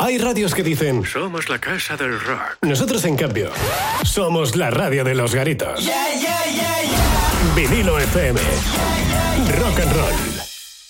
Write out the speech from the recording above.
Hay radios que dicen: somos la casa del rock. Nosotros, en cambio, somos la radio de los garitos. Vinilo FM. Rock and roll.